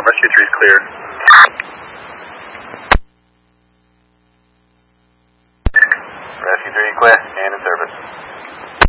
Rescue 3 is clear. Rescue 3 clear, and in service.